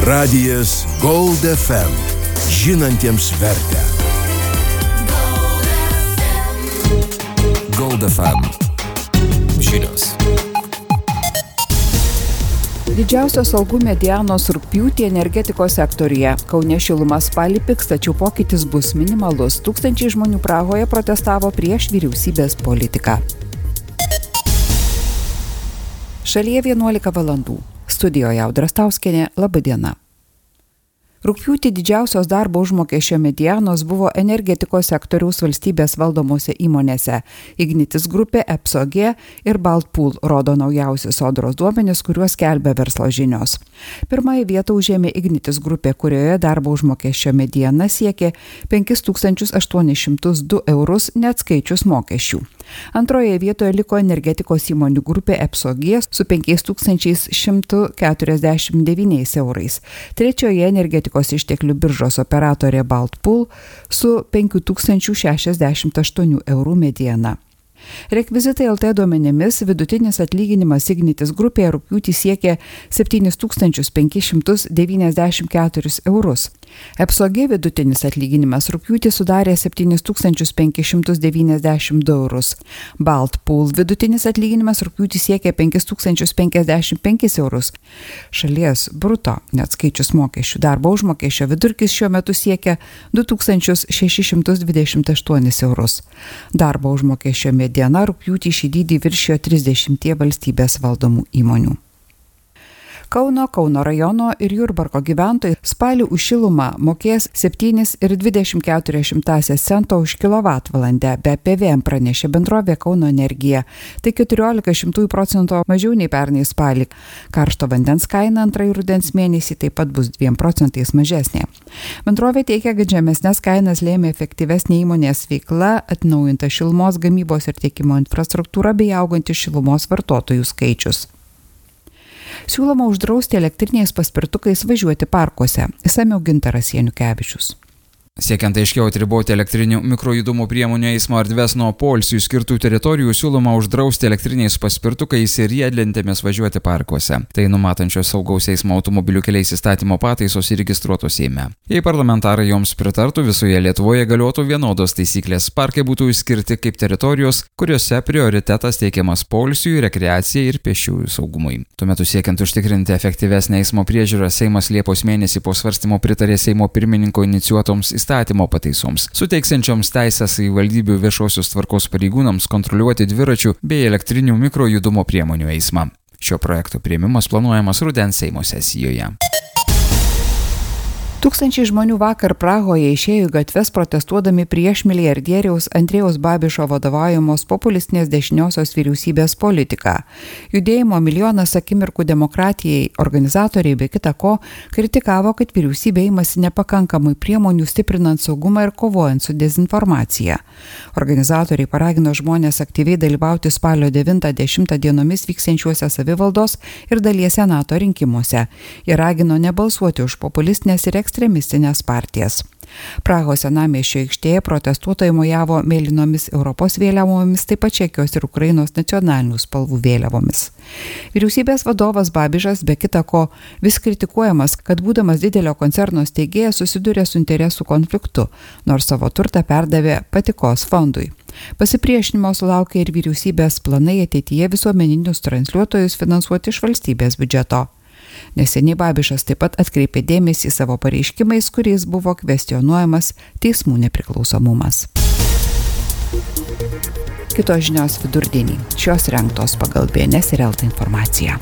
Radijas Gold FM. Žinantiems vertę. Gold FM. Žinios. Didžiausios algų medianos rugpjūtį energetikos sektoriuje. Kaune šiluma spalį pigs, tačiau pokytis bus minimalus. Tūkstančiai žmonių Prahoje protestavo prieš vyriausybės politiką. Šalyje 11 valandų. Studijoje Audra Stauskienė, laba diena. Rugpjūtį didžiausios darbo užmokesčio medianos buvo energetikos sektoriaus valstybės valdomose įmonėse. Ignitis grupė, EPSO-G ir Baltpool rodo naujausi sodros duomenys, kuriuos skelbia verslo žinios. Pirmąją vietą užėmė Ignitis grupė, kurioje darbo užmokesčio mediana siekė 5802 eurus neatskaičius mokesčių. Antroje vietoje liko energetikos įmonių grupė EPSO-G su 5149 eurais. Trečioje energetikos išteklių biržos operatorė Baltpool su 5068 eurų mediana. Rekvizitai LT duomenimis vidutinis atlyginimas Ignitis grupėje rugpjūtį siekė 7594 eurus. EPSO-G vidutinis atlyginimas rugpjūtį sudarė 7592 eurus. Baltpool vidutinis atlyginimas rugpjūtį siekė 5055 eurus. Šalies bruto, neatskaičius mokesčių, darbo užmokesčio vidurkis šiuo metu siekia 2628 eurus. Darbo užmokesčio mediana rugpjūtį šį dydį viršijo 30 valstybės valdomų įmonių. Kauno rajono ir Jurbarko gyventojai spalį už šilumą mokės 7,24 cento už kilovatvalandę, be PVM pranešė bendrovė Kauno Energija. Tai 14% mažiau nei pernai spalį. Karšto vandens kaina antrąjį rudens mėnesį taip pat bus 2% mažesnė. Bendrovė teigia, kad žemesnės kainas lėmė efektyvesnė įmonės veikla, atnaujinta šilumos gamybos ir tiekimo infrastruktūra bei augantis šilumos vartotojų skaičius. Siūloma uždrausti elektriniais paspirtukais važiuoti parkuose. Išsamiau Gintaras Janukevičius. Siekiant aiškiau atriboti elektrinių mikrojudumo priemonių eismo erdves nuo poilsiui skirtų teritorijų, siūloma uždrausti elektriniais paspirtukais ir riedlentėmis važiuoti parkuose. Tai numatančios saugaus eismo automobilių keliais įstatymo pataisos įregistruotos Seime. Jei parlamentarai joms pritartų, visoje Lietuvoje galiotų vienodos taisyklės. Parkai būtų išskirti kaip teritorijos, kuriuose prioritetas teikiamas poilsiui, rekreacijai ir pėsčiųjų saugumui. Tuo metu siekiant užtikrinti efektyvesnę eismo priežiūrą, Seimas Liepos mėnesį po svarstymo pritarė Seimo pirmininko inicijuotoms įstatymo pataisoms, suteiksiančioms teisę savivaldybių viešosios tvarkos pareigūnams kontroliuoti dviračių bei elektrinių mikrojudumo priemonių eismą. Šio projekto priėmimas planuojamas rudens Seimo sesijoje. Tūkstančiai žmonių vakar Prahoje išėjo į gatves protestuodami prieš milijardieriaus Andrėjaus Babišo vadovaujamos populistinės dešiniosios vyriausybės politiką. Judėjimo Milijonas akimirkų demokratijai organizatoriai be kita ko kritikavo, kad vyriausybė imasi nepakankamai priemonių stiprinant saugumą ir kovojant su dezinformacija. Organizatoriai paragino žmonės aktyviai dalyvauti spalio 9-10 dienomis vyksiančiuose savivaldos ir dalies senato rinkimuose. Jie ragino nebalsuoti už populistinės ir ekstremistinės partijas. Prahos senamiesčio aikštėje protestuotojai mojavo mėlynomis Europos vėliavomis, taip pat Čekijos ir Ukrainos nacionalinių spalvų vėliavomis. Vyriausybės vadovas Babišas be kita ko vis kritikuojamas, kad būdamas didelio koncerno steigėjas susidūrė su interesų konfliktu, nors savo turtą perdavė patikos fondui. Pasipriešinimo sulaukė ir vyriausybės planai ateityje visuomeninius transliuotojus finansuoti iš valstybės biudžeto. Neseniai Babišas taip pat atkreipė dėmesį savo pareiškimais, kuriais buvo kvestionuojamas teismų nepriklausomumas. Kitos žinios vidurdienį. Šios rengtos pagal BNS ir LT informaciją.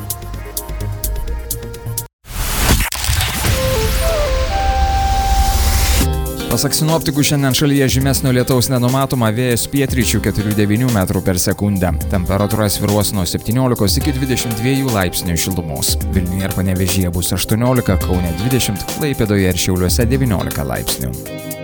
Pasak sinoptikų, šiandien šalyje žymesnio lietaus nenumatoma, vėjas pietryčių 4-9 metrų per sekundę. Temperatūra svyruos nuo 17 iki 22 laipsnių šilumos. Vilniuje ir Panevėžyje bus 18, Kaune 20, Klaipėdoje ir Šiauliuose 19 laipsnių.